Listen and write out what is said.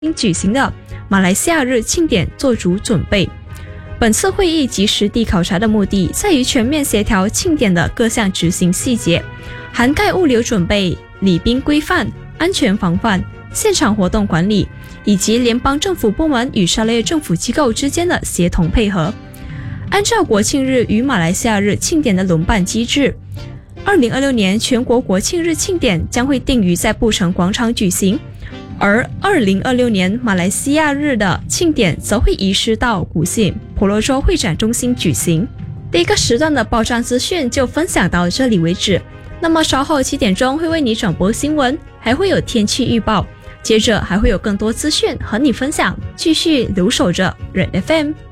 应举行的马来西亚日庆典做足准备。本次会议及实地考察的目的在于全面协调庆典的各项执行细节，涵盖物流准备、礼宾规范、安全防范、现场活动管理，以及联邦政府部门与沙勒政府机构之间的协同配合。按照国庆日与马来西亚日庆典的轮办机制，2026年全国国庆日庆典将会定于在布城广场举行，而2026年马来西亚日的庆典则会移师到古晋婆罗洲会展中心举行。第一个时段的报章资讯就分享到这里为止，那么稍后7点钟会为你转播新闻，还会有天气预报，接着还会有更多资讯和你分享，继续留守着 Red FM。